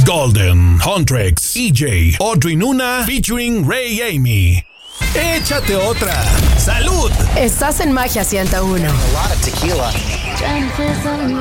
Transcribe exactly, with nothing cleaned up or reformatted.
Golden, Huntrix, E J, Audrey Nuna, featuring Ray Amy. Échate otra. ¡Salud! Estás en Magia ciento uno.